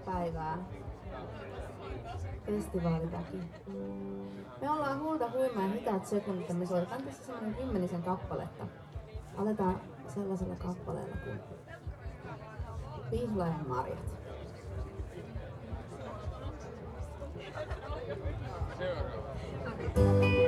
päivää. Festivaaliväki. Me ollaan Hulda Huima ja Hitaat sekunnit ja me soitetaan tässä semmonen 10 kappaletta. Aletaan sellaisella kappaleella kuin Pihlajan marjat. Seuraava.